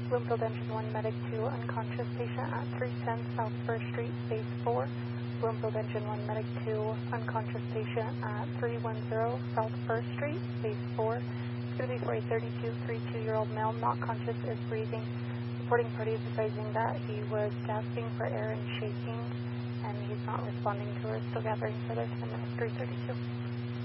Bloomfield Engine 1, Medic 2, unconscious patient at 310 South 1st Street, Base 4. Bloomfield Engine 1, Medic 2, unconscious patient at 310 South 1st Street, Base 4. It's going to be for a 32-year-old male, not conscious, is breathing. Reporting party is advising that he was gasping for air and shaking, and he's not responding to her. Still gathering further 10 minutes, 332.